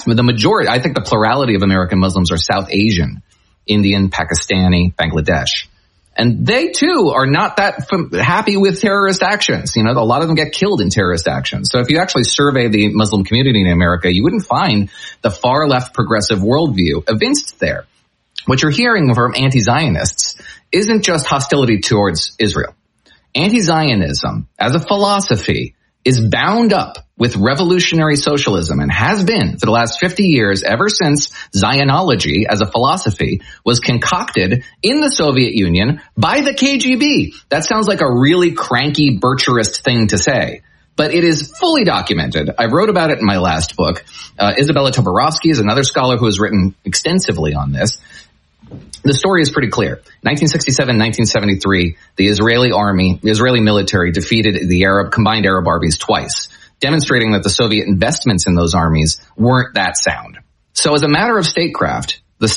the majority, I think the plurality of American Muslims are South Asian, Indian, Pakistani, Bangladesh. And they, too, are not that happy with terrorist actions. You know, a lot of them get killed in terrorist actions. So if you actually survey the Muslim community in America, you wouldn't find the far-left progressive worldview evinced there. What you're hearing from anti-Zionists isn't just hostility towards Israel. Anti-Zionism, as a philosophy, is bound up with revolutionary socialism and has been for the last 50 years, ever since Zionology as a philosophy was concocted in the Soviet Union by the KGB. That sounds like a really cranky Bircherist thing to say, but it is fully documented. I wrote about it in my last book. Isabella Toporowski is another scholar who has written extensively on this. The story is pretty clear. 1967, 1973, the Israeli military defeated the combined Arab armies twice, demonstrating that the Soviet investments in those armies weren't that sound. So as a matter of statecraft, the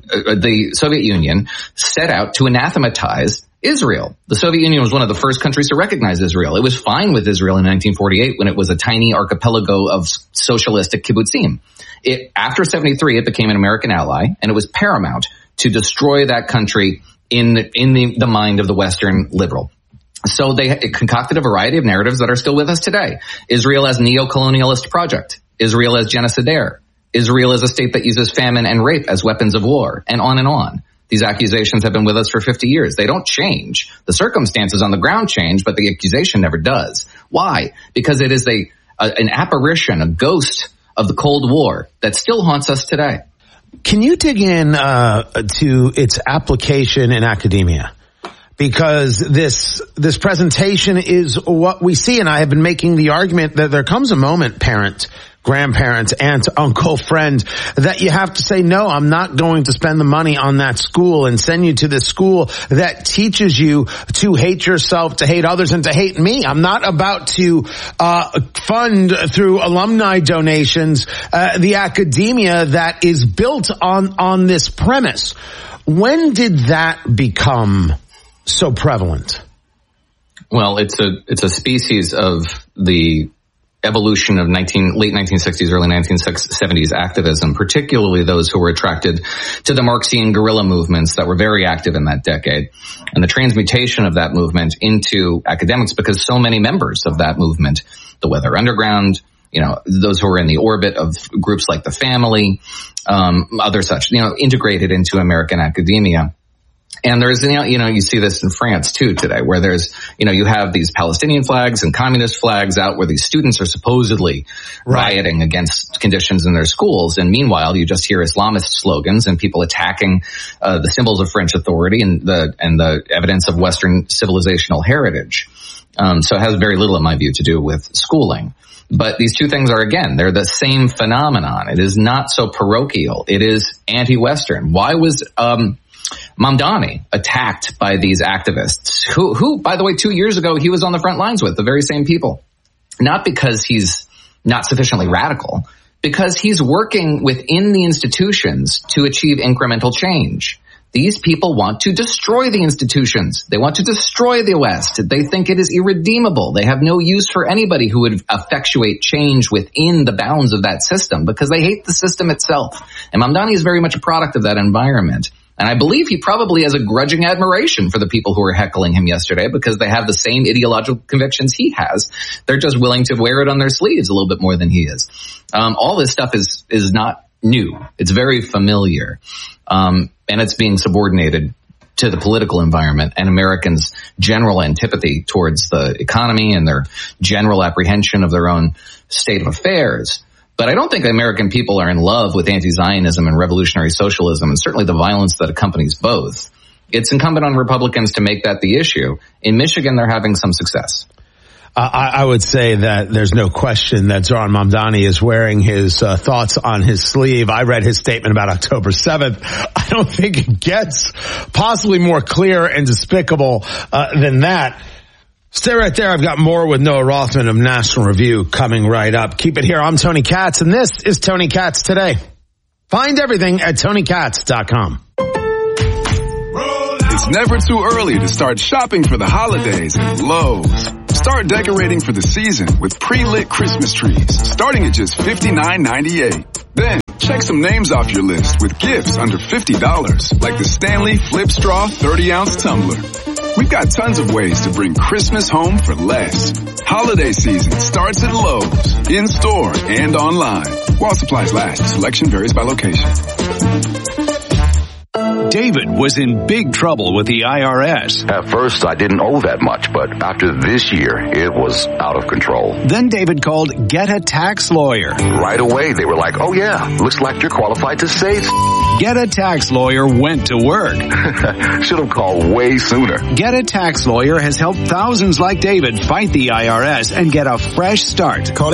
Soviet Union set out to anathematize Israel. The Soviet Union was one of the first countries to recognize Israel. It was fine with Israel in 1948 when it was a tiny archipelago of socialistic kibbutzim. After 73, it became an American ally, and it was paramount to destroy that country in the mind of the Western liberal. So they concocted a variety of narratives that are still with us today. Israel as neo-colonialist project. Israel as genocidaire. Israel as a state that uses famine and rape as weapons of war, and on and on. These accusations have been with us for 50 years. They don't change. The circumstances on the ground change, but the accusation never does. Why? Because it is an apparition, a ghost of the Cold War that still haunts us today. Can you dig in to its application in academia? Because this presentation is what we see, and I have been making the argument that there comes a moment, parent, grandparent, aunt, uncle, friend, that you have to say, no, I'm not going to spend the money on that school and send you to this school that teaches you to hate yourself, to hate others, and to hate me. I'm not about to fund through alumni donations the academia that is built on this premise. When did that become so prevalent? Well, it's a species of the evolution of late 1960s, early 1970s activism, particularly those who were attracted to the Marxian guerrilla movements that were very active in that decade, and the transmutation of that movement into academics, because so many members of that movement, the Weather Underground, those who were in the orbit of groups like the Family, other such, integrated into American academia. And there's, you see this in France too today, where there's, you have these Palestinian flags and communist flags out where these students are supposedly rioting against conditions in their schools. And meanwhile, you just hear Islamist slogans and people attacking the symbols of French authority and the evidence of Western civilizational heritage. So it has very little, in my view, to do with schooling. But these two things are, again, they're the same phenomenon. It is not so parochial. It is anti-Western. Why was Mamdani attacked by these activists who, by the way, 2 years ago, he was on the front lines with the very same people? Not because he's not sufficiently radical, because he's working within the institutions to achieve incremental change. These people want to destroy the institutions. They want to destroy the West. They think it is irredeemable. They have no use for anybody who would effectuate change within the bounds of that system because they hate the system itself. And Mamdani is very much a product of that environment. And I believe he probably has a grudging admiration for the people who were heckling him yesterday because they have the same ideological convictions he has. They're just willing to wear it on their sleeves a little bit more than he is. All this stuff is not new. It's very familiar. And it's being subordinated to the political environment and Americans' general antipathy towards the economy and their general apprehension of their own state of affairs. But I don't think American people are in love with anti-Zionism and revolutionary socialism, and certainly the violence that accompanies both. It's incumbent on Republicans to make that the issue. In Michigan, they're having some success. I would say that there's no question that Zohran Mamdani is wearing his thoughts on his sleeve. I read his statement about October 7th. I don't think it gets possibly more clear and despicable than that. Stay right there. I've got more with Noah Rothman of National Review coming right up. Keep it here. I'm Tony Katz, and this is Tony Katz Today. Find everything at TonyKatz.com. It's never too early to start shopping for the holidays at Lowe's. Start decorating for the season with pre-lit Christmas trees, starting at just $59.98. Then, check some names off your list with gifts under $50, like the Stanley Flip Straw 30-ounce tumbler. We've got tons of ways to bring Christmas home for less. Holiday season starts at Lowe's, in-store and online. While supplies last, selection varies by location. David was in big trouble with the IRS. At first, I didn't owe that much, but after this year, it was out of control. Then David called Get a Tax Lawyer. Right away, they were like, oh yeah, looks like you're qualified to save. Get a Tax Lawyer went to work. Should have called way sooner. Get a Tax Lawyer has helped thousands like David fight the IRS and get a fresh start. Call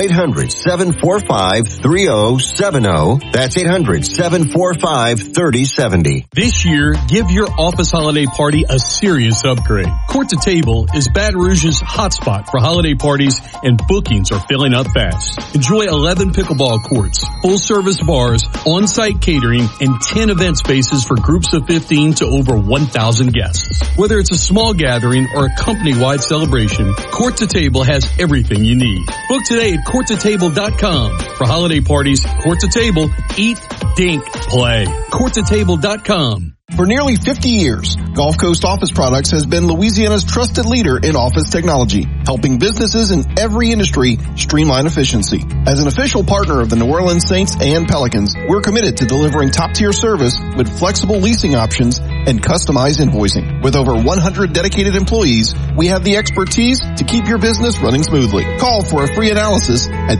800-745-3070. That's 800-745-3070. This year, give your office holiday party a serious upgrade. Court to Table is Baton Rouge's hotspot for holiday parties, and bookings are filling up fast. Enjoy 11 pickleball courts, full-service bars, on-site catering, and 10 event spaces for groups of 15 to over 1,000 guests. Whether it's a small gathering or a company-wide celebration, Court to Table has everything you need. Book today at courttotable.com. For holiday parties, Court to Table, eat, dink, play. courttotable.com. For nearly 50 years, Gulf Coast Office Products has been Louisiana's trusted leader in office technology, helping businesses in every industry streamline efficiency. As an official partner of the New Orleans Saints and Pelicans, we're committed to delivering top-tier service with flexible leasing options and customized invoicing. With over 100 dedicated employees, we have the expertise to keep your business running smoothly. Call for a free analysis at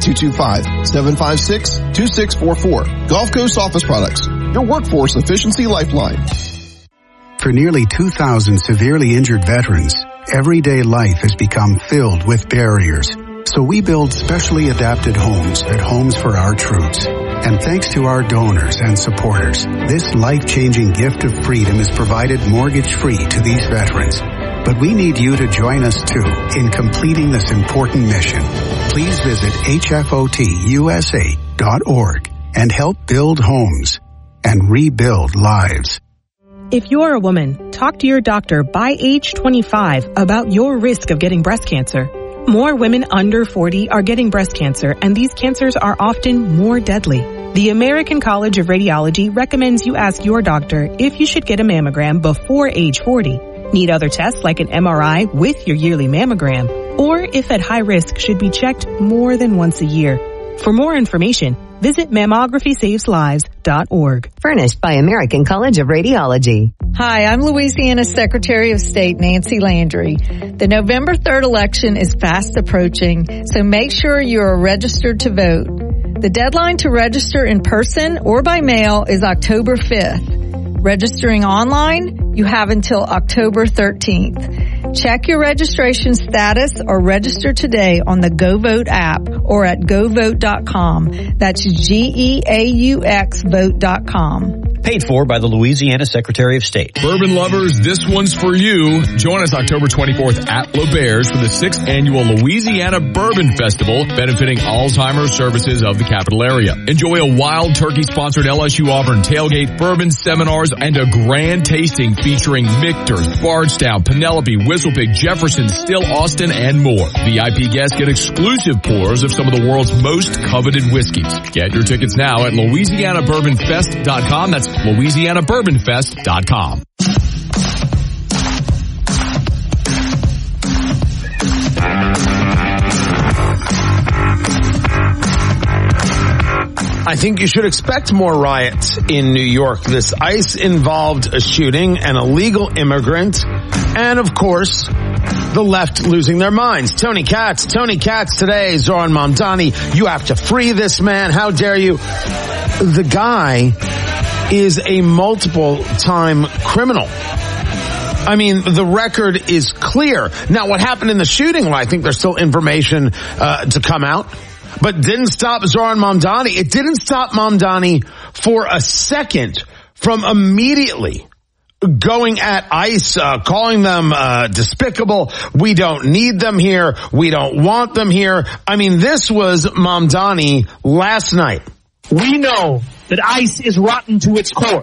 225-756-2644. Gulf Coast Office Products, your workforce efficiency lifeline. For nearly 2,000 severely injured veterans, everyday life has become filled with barriers. So we build specially adapted homes at Homes for Our Troops. And thanks to our donors and supporters, this life-changing gift of freedom is provided mortgage-free to these veterans. But we need you to join us too in completing this important mission. Please visit hfotusa.org and help build homes and rebuild lives. If you're a woman, talk to your doctor by age 25 about your risk of getting breast cancer. More women under 40 are getting breast cancer, and these cancers are often more deadly. The American College of Radiology recommends you ask your doctor if you should get a mammogram before age 40. Need other tests like an MRI with your yearly mammogram, or if at high risk should be checked more than once a year. For more information, visit mammographysaveslives.org. Furnished by American College of Radiology. Hi, I'm Louisiana Secretary of State Nancy Landry. The November 3rd election is fast approaching, so make sure you are registered to vote. The deadline to register in person or by mail is October 5th. Registering online, you have until October 13th. Check your registration status or register today on the GoVote app or at govote.com. That's GEAUX vote.com. Paid for by the Louisiana Secretary of State. Bourbon lovers, this one's for you. Join us October 24th at LeBaird's for the 6th annual Louisiana Bourbon Festival, benefiting Alzheimer's services of the capital area. Enjoy a Wild Turkey-sponsored LSU Auburn tailgate, bourbon seminars, and a grand tasting featuring Michter's, Bardstown, Penelope, Whistlepig, Jefferson, Still Austin, and more. VIP guests get exclusive pours of some of the world's most coveted whiskeys. Get your tickets now at LouisianaBourbonFest.com. That's LouisianaBourbonFest.com. I think you should expect more riots in New York. This ICE involved a shooting, an illegal immigrant, and of course, the left losing their minds. Tony Katz today, Zoran Mamdani, you have to free this man. How dare you? The guy is a multiple-time criminal. I mean, the record is clear. Now, what happened in the shooting? Well, I think there's still information to come out. But didn't stop Zoran Mamdani. It didn't stop Mamdani for a second from immediately going at ICE, calling them despicable. We don't need them here. We don't want them here. I mean, this was Mamdani last night. We know that ICE is rotten to its core.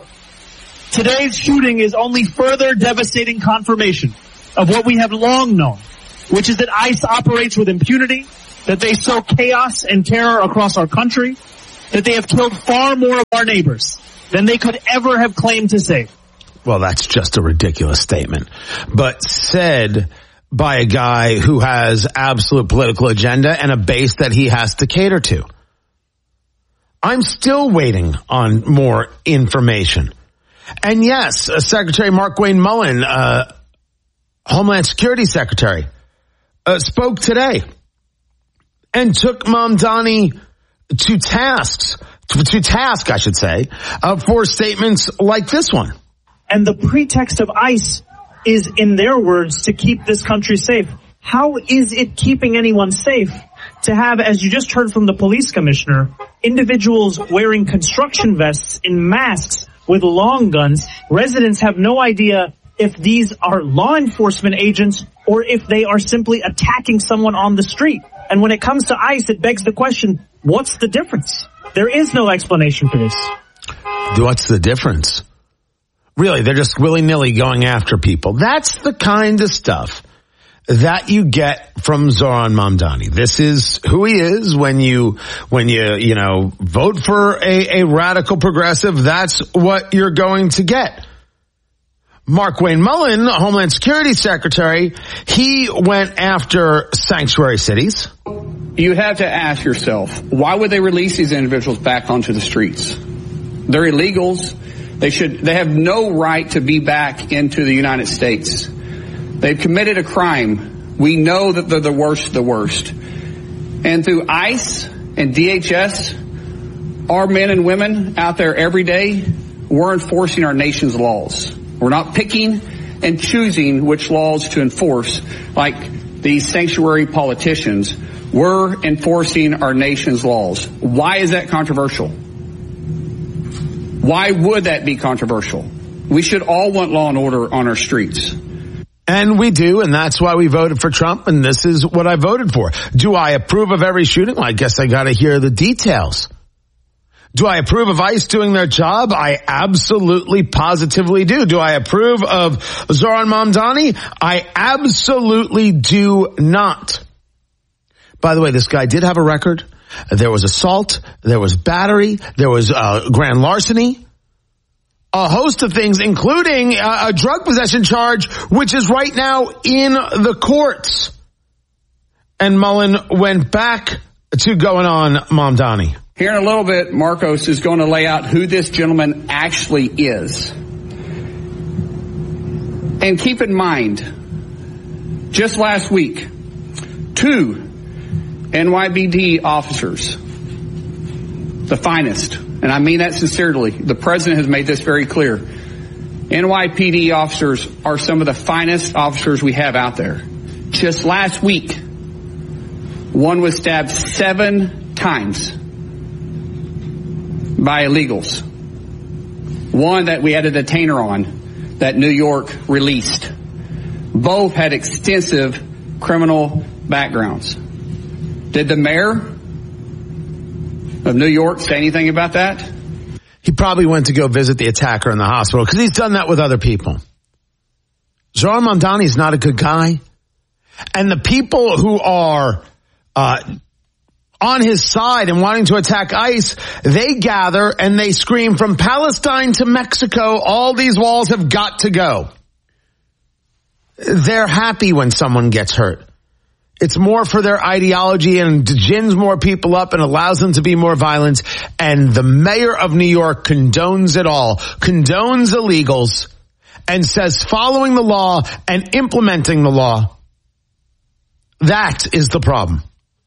Today's shooting is only further devastating confirmation of what we have long known, which is that ICE operates with impunity, that they sow chaos and terror across our country, that they have killed far more of our neighbors than they could ever have claimed to save. Well, that's just a ridiculous statement, but said by a guy who has absolute political agenda and a base that he has to cater to. I'm still waiting on more information. And yes, Secretary Markwayne Mullin, Homeland Security Secretary, spoke today and took Mamdani to task, I should say, for statements like this one. And the pretext of ICE is, in their words, to keep this country safe. How is it keeping anyone safe to have, as you just heard from the police commissioner, individuals wearing construction vests in masks with long guns? Residents have no idea if these are law enforcement agents or if they are simply attacking someone on the street. And when it comes to ICE, it begs the question, what's the difference? There is no explanation for this. What's the difference? Really, they're just willy-nilly going after people. That's the kind of stuff that you get from Zohran Mamdani. This is who he is when you vote for a radical progressive. That's what you're going to get. Markwayne Mullin, Homeland Security Secretary, he went after sanctuary cities. You have to ask yourself, why would they release these individuals back onto the streets? They're illegals. They have no right to be back into the United States. They've committed a crime. We know that they're the worst of the worst. And through ICE and DHS, our men and women out there every day, we're enforcing our nation's laws. We're not picking and choosing which laws to enforce like these sanctuary politicians. We're enforcing our nation's laws. Why is that controversial? Why would that be controversial? We should all want law and order on our streets. And we do, and that's why we voted for Trump, and this is what I voted for. Do I approve of every shooting? Well, I guess I gotta hear the details. Do I approve of ICE doing their job? I absolutely, positively do. Do I approve of Zohran Mamdani? I absolutely do not. By the way, this guy did have a record. There was assault, there was battery, there was grand larceny, a host of things, including a drug possession charge, which is right now in the courts. And Mullin went back to going on Mamdani. Here in a little bit, Marcos is going to lay out who this gentleman actually is. And keep in mind, just last week, 2 NYPD officers, the finest, and I mean that sincerely. The president has made this very clear. NYPD officers are some of the finest officers we have out there. Just last week, one was stabbed 7 times by illegals. One that we had a detainer on that New York released. Both had extensive criminal backgrounds. Did the mayor of New York say anything about that? He probably went to go visit the attacker in the hospital because he's done that with other people. Zohran Mamdani is not a good guy. And the people who are on his side and wanting to attack ICE, they gather and they scream from Palestine to Mexico, all these walls have got to go. They're happy when someone gets hurt. It's more for their ideology and gins more people up and allows them to be more violent. And the mayor of New York condones it all, condones illegals, and says following the law and implementing the law, that is the problem.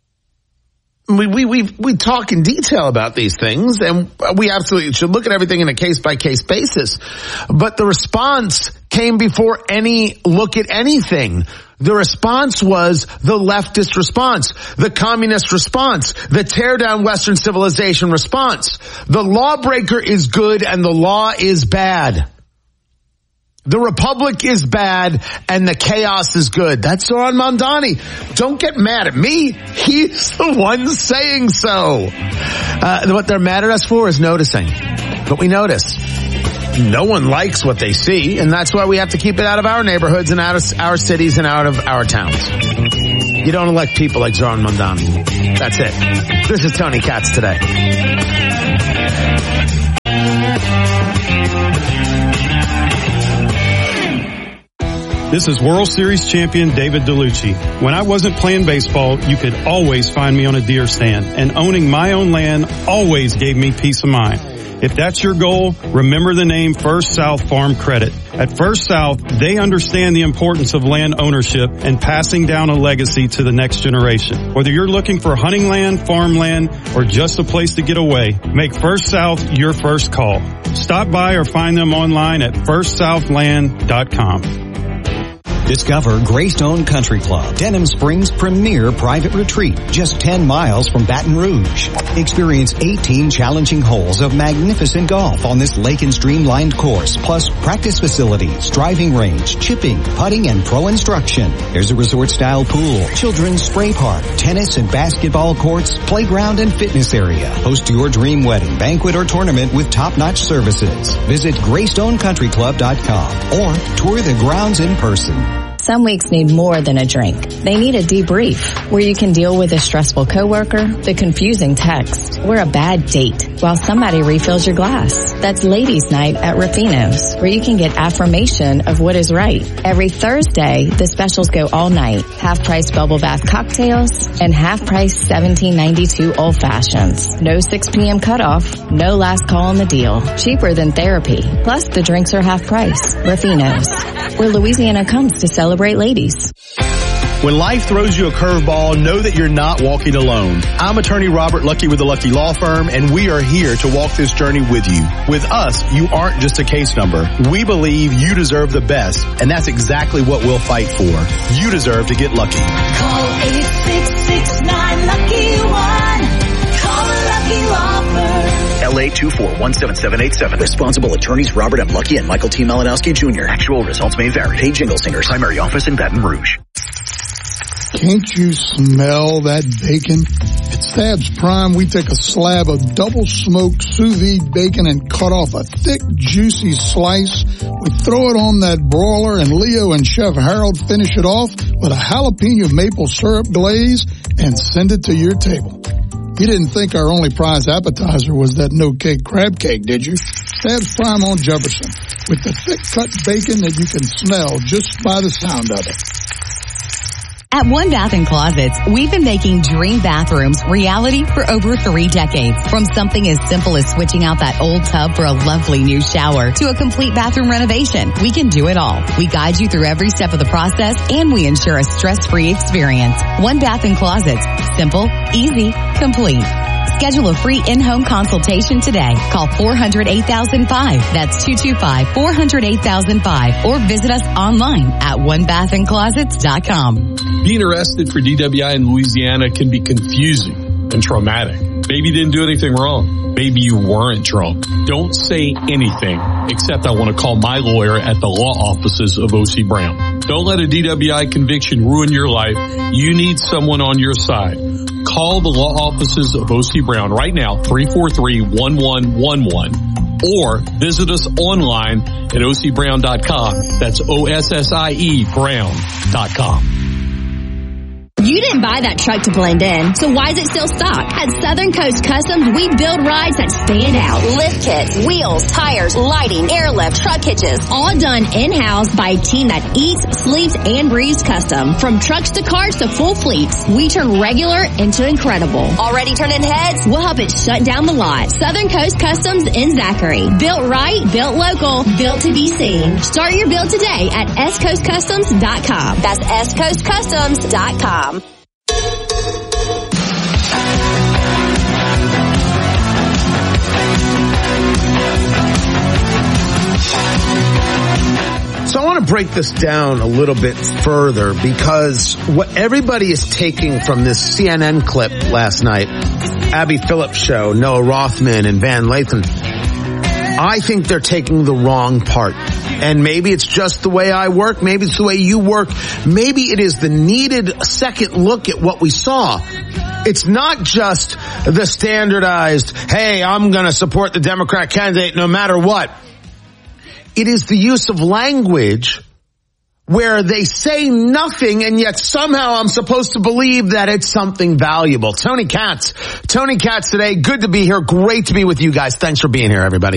We talk in detail about these things, and we absolutely should look at everything in a case-by-case basis. But the response came before any look at anything. The response was the leftist response, the communist response, the tear down Western civilization response. The lawbreaker is good and the law is bad. The republic is bad and the chaos is good. That's Zohran Mamdani. Don't get mad at me. He's the one saying so. What they're mad at us for is noticing. But we notice. No one likes what they see, and that's why we have to keep it out of our neighborhoods and out of our cities and out of our towns. You don't elect people like Zoran Mondani. That's it. This is Tony Katz Today. This is World Series champion David DeLucci. When I wasn't playing baseball, you could always find me on a deer stand, and owning my own land always gave me peace of mind. If that's your goal, remember the name First South Farm Credit. At First South, they understand the importance of land ownership and passing down a legacy to the next generation. Whether you're looking for hunting land, farmland, or just a place to get away, make First South your first call. Stop by or find them online at firstsouthland.com. Discover Greystone Country Club, Denham Springs' premier private retreat, just 10 miles from Baton Rouge. Experience 18 challenging holes of magnificent golf on this lake and streamlined course, plus practice facilities, driving range, chipping, putting, and pro instruction. There's a resort-style pool, children's spray park, tennis and basketball courts, playground and fitness area. Host your dream wedding, banquet, or tournament with top-notch services. Visit GreystonecountryClub.com or tour the grounds in person. Some weeks need more than a drink. They need a debrief where you can deal with a stressful coworker, the confusing text, or a bad date while somebody refills your glass. That's Ladies' Night at Ruffino's, where you can get affirmation of what is right. Every Thursday, the specials go all night. Half-price bubble bath cocktails and half-price $17.92 old fashions. No 6 p.m. cutoff, no last call on the deal. Cheaper than therapy. Plus, the drinks are half price. Ruffino's, where Louisiana comes to celebrate ladies. When life throws you a curveball, know that you're not walking alone. I'm attorney Robert Lucky with the Lucky Law Firm, and we are here to walk this journey with you. With us, you aren't just a case number. We believe you deserve the best, and that's exactly what we'll fight for. You deserve to get lucky. Call 866-9-LUCKY-1. Call the Lucky Law Firm. LA 2417787. Responsible attorneys Robert M. Lucky and Michael T. Malinowski Jr. Actual results may vary. Paid Jingle Singers. Primary office in Baton Rouge. Can't you smell that bacon? At Stabs Prime, we take a slab of double-smoked sous vide bacon and cut off a thick, juicy slice. We throw it on that broiler, and Leo and Chef Harold finish it off with a jalapeno maple syrup glaze and send it to your table. You didn't think our only prize appetizer was that no-cake crab cake, did you? Stabs Prime on Jefferson, with the thick-cut bacon that you can smell just by the sound of it. At One Bath & Closets, we've been making dream bathrooms reality for over 3 decades. From something as simple as switching out that old tub for a lovely new shower to a complete bathroom renovation, we can do it all. We guide you through every step of the process, and we ensure a stress-free experience. One Bath & Closets. Simple, easy, complete. Schedule a free in-home consultation today. Call 400-8005. That's 225-400-8005. Or visit us online at onebathandclosets.com. Being arrested for DWI in Louisiana can be confusing and traumatic. Maybe you didn't do anything wrong. Maybe you weren't drunk. Don't say anything except I want to call my lawyer at the law offices of O.C. Brown. Don't let a DWI conviction ruin your life. You need someone on your side. Call the law offices of O.C. Brown right now, 343-1111. Or visit us online at OCBrown.com. That's OSSIE Brown.com. You didn't buy that truck to blend in, so why is it still stock? At Southern Coast Customs, we build rides that stand out. Lift kits, wheels, tires, lighting, airlift, truck hitches, all done in-house by a team that eats, sleeps, and breathes custom. From trucks to cars to full fleets, we turn regular into incredible. Already turning heads? We'll help it shut down the lot. Southern Coast Customs in Zachary. Built right, built local, built to be seen. Start your build today at SCoastCustoms.com. That's SCoastCustoms.com. So I want to break this down a little bit further, because what everybody is taking from this CNN clip last night, Abby Phillips show, Noah Rothman and Van Lathan, I think they're taking the wrong part. And maybe it's just the way I work. Maybe it's the way you work. Maybe it is the needed second look at what we saw. It's not just the standardized, hey, I'm going to support the Democrat candidate no matter what. It is the use of language where they say nothing and yet somehow I'm supposed to believe that it's something valuable. Tony Katz today. Good to be here. Great to be with you guys. Thanks for being here, everybody.